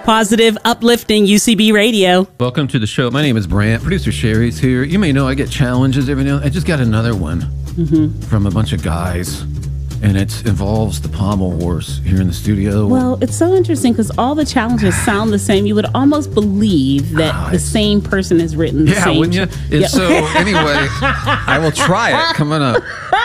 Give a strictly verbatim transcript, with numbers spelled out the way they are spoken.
Positive, uplifting U C B radio. Welcome to the show. My name is Brant. Producer Sherry's here. You may know I get challenges every now and then. I just got another one mm-hmm. from a bunch of guys, and it involves the pommel horse here in the studio. Well, it's so interesting because all the challenges sound the same. You would almost believe that oh, the same person has written the yeah, same. Wouldn't you? Yeah. So anyway, I will try it coming up.